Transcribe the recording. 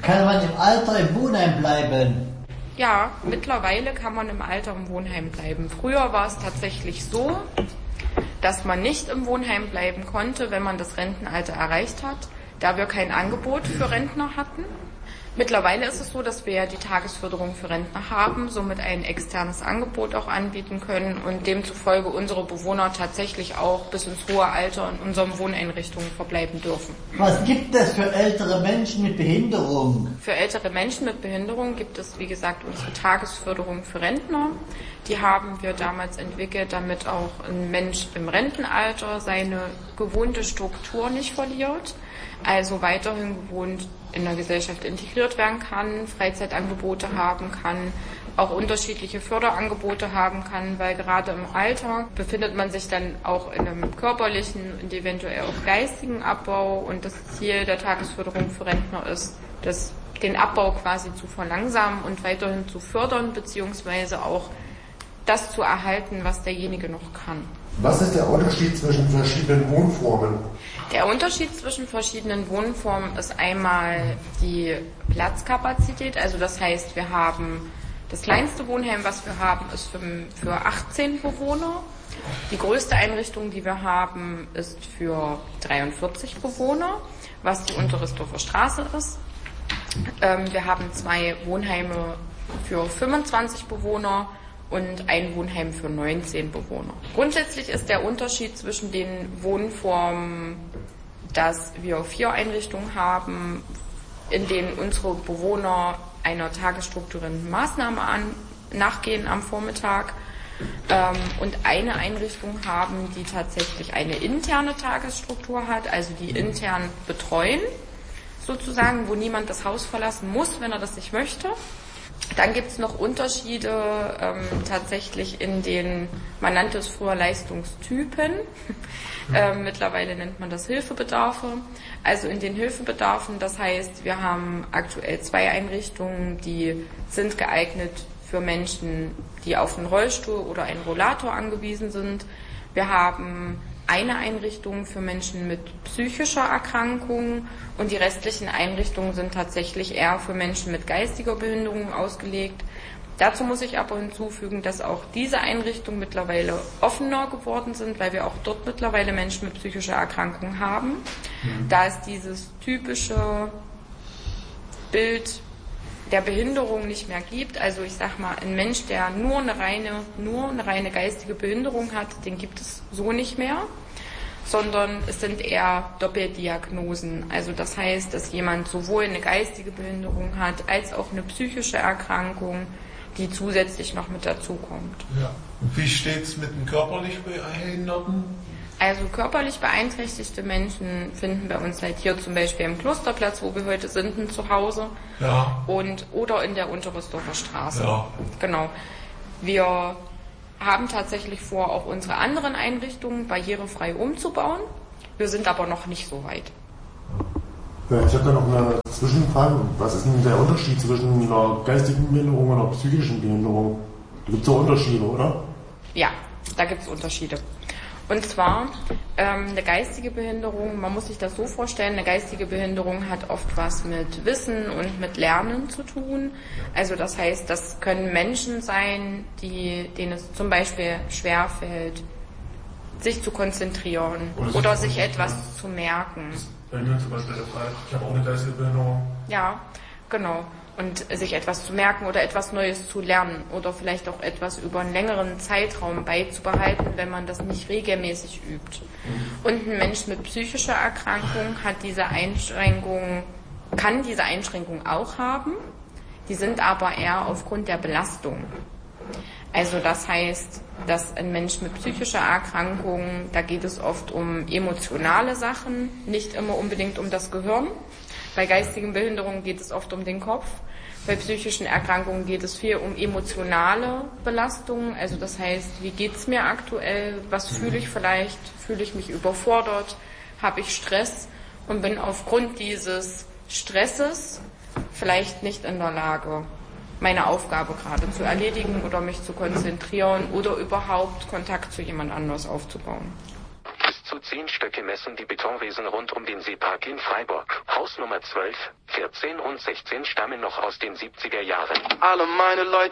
Kann man im Alter im Wohnheim bleiben? Ja, mittlerweile kann man im Alter im Wohnheim bleiben. Früher war es tatsächlich so, dass man nicht im Wohnheim bleiben konnte, wenn man das Rentenalter erreicht hat, da wir kein Angebot für Rentner hatten. Mittlerweile ist es so, dass wir die Tagesförderung für Rentner haben, somit ein externes Angebot auch anbieten können und demzufolge unsere Bewohner tatsächlich auch bis ins hohe Alter in unseren Wohneinrichtungen verbleiben dürfen. Was gibt es für ältere Menschen mit Behinderung? Für ältere Menschen mit Behinderung gibt es, wie gesagt, unsere Tagesförderung für Rentner. Die haben wir damals entwickelt, damit auch ein Mensch im Rentenalter seine gewohnte Struktur nicht verliert, also weiterhin gewohnt in der Gesellschaft integriert werden kann, Freizeitangebote haben kann, auch unterschiedliche Förderangebote haben kann, weil gerade im Alter befindet man sich dann auch in einem körperlichen und eventuell auch geistigen Abbau und das Ziel der Tagesförderung für Rentner ist, den Abbau quasi zu verlangsamen und weiterhin zu fördern, beziehungsweise auch das zu erhalten, was derjenige noch kann. Was ist der Unterschied zwischen verschiedenen Wohnformen? Der Unterschied zwischen verschiedenen Wohnformen ist einmal die Platzkapazität. Also das heißt, wir haben das kleinste Wohnheim, was wir haben, ist für 18 Bewohner. Die größte Einrichtung, die wir haben, ist für 43 Bewohner, was die Unterrissdorfer Straße ist. Wir haben 2 Wohnheime für 25 Bewohner und ein Wohnheim für 19 Bewohner. Grundsätzlich ist der Unterschied zwischen den Wohnformen, dass wir 4 Einrichtungen haben, in denen unsere Bewohner einer tagesstrukturierenden Maßnahme nachgehen am Vormittag und eine Einrichtung haben, die tatsächlich eine interne Tagesstruktur hat, also die intern betreuen, sozusagen, wo niemand das Haus verlassen muss, wenn er das nicht möchte. Dann gibt es noch Unterschiede tatsächlich in den, man nannte es früher Leistungstypen, mittlerweile nennt man das Hilfebedarfe. Also in den Hilfebedarfen, das heißt, wir haben aktuell 2 Einrichtungen, die sind geeignet für Menschen, die auf einen Rollstuhl oder einen Rollator angewiesen sind. Wir haben eine Einrichtung für Menschen mit psychischer Erkrankung und die restlichen Einrichtungen sind tatsächlich eher für Menschen mit geistiger Behinderung ausgelegt. Dazu muss ich aber hinzufügen, dass auch diese Einrichtungen mittlerweile offener geworden sind, weil wir auch dort mittlerweile Menschen mit psychischer Erkrankung haben. Da es dieses typische Bild der Behinderung nicht mehr gibt. Also ich sag mal, ein Mensch, der nur eine reine geistige Behinderung hat, den gibt es so nicht mehr, sondern es sind eher Doppeldiagnosen. Also das heißt, dass jemand sowohl eine geistige Behinderung hat, als auch eine psychische Erkrankung, die zusätzlich noch mit dazukommt. Ja. Und wie steht's mit den körperlich Behinderten? Also körperlich beeinträchtigte Menschen finden bei uns halt hier zum Beispiel am Klosterplatz, wo wir heute sind, ein Zuhause. Ja. Oder in der Unterrissdorfer Straße. Ja. Genau. Wir haben tatsächlich vor, auch unsere anderen Einrichtungen barrierefrei umzubauen. Wir sind aber noch nicht so weit. Ja, ich habe da noch eine Zwischenfrage. Was ist denn der Unterschied zwischen einer geistigen Behinderung und einer psychischen Behinderung? Da gibt es ja Unterschiede, oder? Ja, da gibt es Unterschiede. Und zwar eine geistige Behinderung, man muss sich das so vorstellen, eine geistige Behinderung hat oft was mit Wissen und mit Lernen zu tun. Also das heißt, das können Menschen sein, denen es zum Beispiel schwerfällt, sich zu konzentrieren oder sich etwas zu merken. Bei mir zum Beispiel der Fall. Ich habe auch eine geistige Behinderung. Ja, genau. Und sich etwas zu merken oder etwas Neues zu lernen oder vielleicht auch etwas über einen längeren Zeitraum beizubehalten, wenn man das nicht regelmäßig übt. Und ein Mensch mit psychischer Erkrankung kann diese Einschränkung auch haben, die sind aber eher aufgrund der Belastung. Also das heißt, dass ein Mensch mit psychischer Erkrankung, da geht es oft um emotionale Sachen, nicht immer unbedingt um das Gehirn. Bei geistigen Behinderungen geht es oft um den Kopf. Bei psychischen Erkrankungen geht es viel um emotionale Belastungen. Also das heißt, wie geht's mir aktuell? Was fühle ich vielleicht? Fühle ich mich überfordert? Habe ich Stress? Und bin aufgrund dieses Stresses vielleicht nicht in der Lage, meine Aufgabe gerade zu erledigen oder mich zu konzentrieren oder überhaupt Kontakt zu jemand anders aufzubauen. Bis zu 10 Stöcke messen die Betonwesen rund um den Seepark in Freiburg. Haus Nummer 12, 14 und 16 stammen noch aus den 70er Jahren. Alle meine Leute